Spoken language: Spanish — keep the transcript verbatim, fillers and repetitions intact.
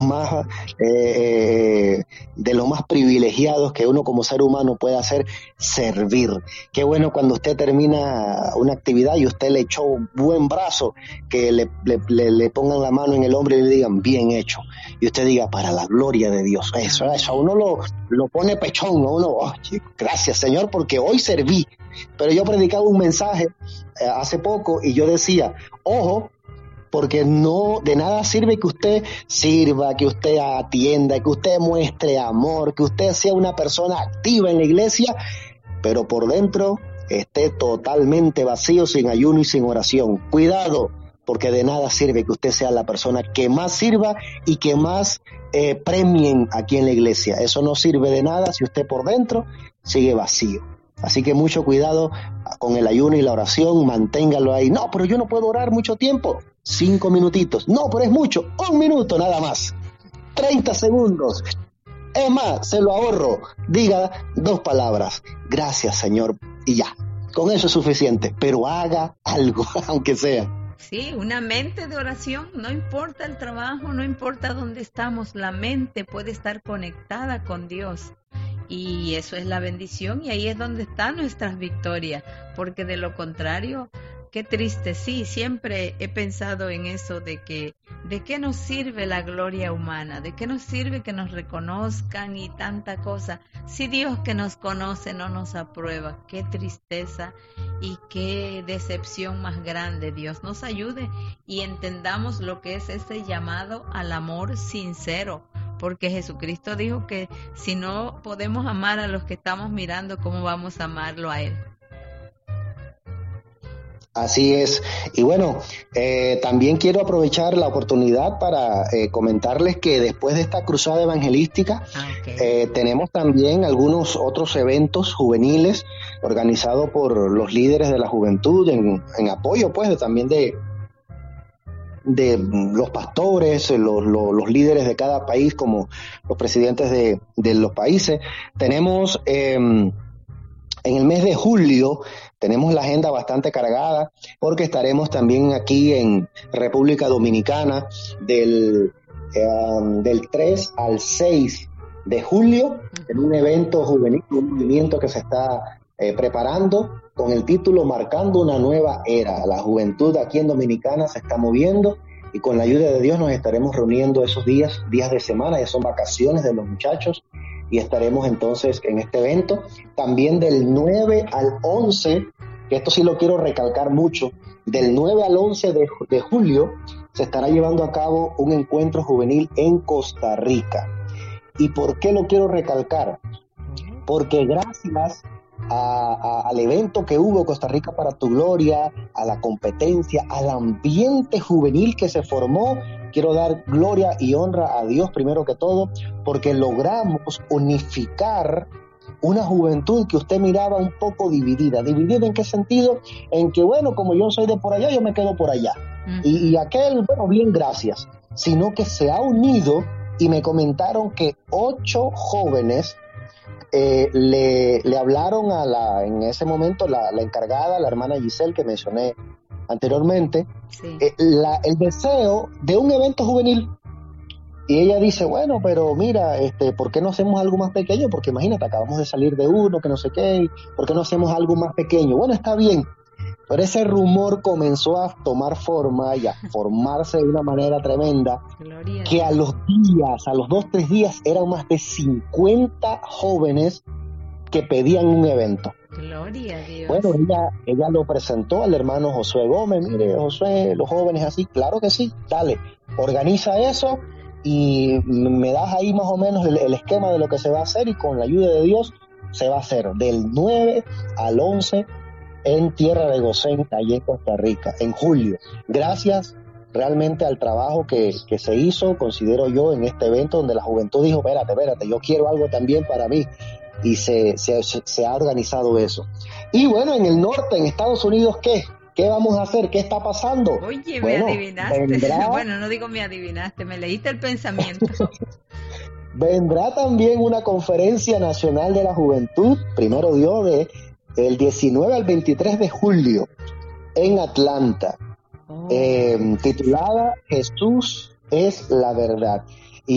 más eh, de los más privilegiados que uno como ser humano puede hacer, servir. Qué bueno cuando usted termina una actividad y usted le echó un buen brazo, que le, le, le, le pongan la mano en el hombro y le digan bien hecho, y usted diga para la gloria de Dios. Eso, eso a uno lo, lo pone pechón, ¿no? Uno, oh, gracias Señor porque hoy serví. Pero yo predicaba un mensaje eh, hace poco y yo decía, ojo, porque no, de nada sirve que usted sirva, que usted atienda, que usted muestre amor, que usted sea una persona activa en la iglesia, pero por dentro esté totalmente vacío, sin ayuno y sin oración. Cuidado, porque de nada sirve que usted sea la persona que más sirva y que más eh, premien aquí en la iglesia. Eso no sirve de nada si usted por dentro sigue vacío. Así que mucho cuidado con el ayuno y la oración, manténgalo ahí. No, pero yo no puedo orar mucho tiempo. Cinco minutitos. No, pero es mucho. Un minuto nada más. Treinta segundos. Es más, se lo ahorro. Diga dos palabras. Gracias, Señor. Y ya. Con eso es suficiente. Pero haga algo, aunque sea. Sí, una mente de oración. No importa el trabajo, no importa dónde estamos. La mente puede estar conectada con Dios. Y eso es la bendición y ahí es donde está nuestras victorias, porque de lo contrario, qué triste. Sí, siempre he pensado en eso de que, ¿de qué nos sirve la gloria humana? ¿De qué nos sirve que nos reconozcan y tanta cosa? Si Dios que nos conoce no nos aprueba, qué tristeza y qué decepción más grande. Dios nos ayude y entendamos lo que es ese llamado al amor sincero. Porque Jesucristo dijo que si no podemos amar a los que estamos mirando, ¿cómo vamos a amarlo a Él? Así es. Y bueno, eh, también quiero aprovechar la oportunidad para eh, comentarles que después de esta cruzada evangelística, ah, okay. eh, tenemos también algunos otros eventos juveniles organizados por los líderes de la juventud en, en apoyo, pues, de, también de... de los pastores, los, los, los líderes de cada país, como los presidentes de, de los países. Tenemos eh, en el mes de julio, tenemos la agenda bastante cargada, porque estaremos también aquí en República Dominicana del, eh, del tres al seis de julio, en un evento juvenil, un movimiento que se está eh, preparando, con el título Marcando una nueva era. La juventud aquí en Dominicana se está moviendo y con la ayuda de Dios nos estaremos reuniendo esos días, días de semana, ya son vacaciones de los muchachos, y estaremos entonces en este evento. También del nueve al once, que esto sí lo quiero recalcar mucho, del nueve al once de, de julio se estará llevando a cabo un encuentro juvenil en Costa Rica. ¿Y por qué lo quiero recalcar? Porque gracias A, a, al evento que hubo Costa Rica para tu gloria, a la competencia, al ambiente juvenil que se formó, quiero dar gloria y honra a Dios primero que todo, porque logramos unificar una juventud que usted miraba un poco dividida. ¿Dividida en qué sentido? En que, bueno, como yo soy de por allá, yo me quedo por allá. Uh-huh. Y, y aquel, bueno, bien, gracias. Sino que se ha unido y me comentaron que ocho jóvenes Eh, le, le hablaron a la, en ese momento, la, la encargada, la hermana Giselle, que mencioné anteriormente, sí. eh, la, el deseo de un evento juvenil. Y ella dice, bueno, pero mira, este, ¿por qué no hacemos algo más pequeño? Porque imagínate, acabamos de salir de uno, que no sé qué, ¿por qué no hacemos algo más pequeño? Bueno, está bien. Pero ese rumor comenzó a tomar forma y a formarse de una manera tremenda, Gloria que a los días, a los dos, tres días, eran más de cincuenta jóvenes que pedían un evento. Gloria a Dios. Bueno, ella, ella lo presentó al hermano Josué Gómez. Mire, Josué, los jóvenes así, claro que sí, dale, organiza eso y me das ahí más o menos el, el esquema de lo que se va a hacer, y con la ayuda de Dios se va a hacer del nueve al once en Tierra de Gosén, allí en Costa Rica, en julio. Gracias realmente al trabajo que, que se hizo, considero yo, en este evento, donde la juventud dijo, espérate, espérate, yo quiero algo también para mí, y se, se, se ha organizado eso. Y bueno, en el norte, en Estados Unidos, ¿qué? ¿Qué vamos a hacer? ¿Qué está pasando? Oye, bueno, me adivinaste. Vendrá... Bueno, no digo me adivinaste, me leíste el pensamiento. Vendrá también una conferencia nacional de la juventud, primero Dios, de el diecinueve al veintitrés de julio en Atlanta, oh. eh, titulada Jesús es la verdad.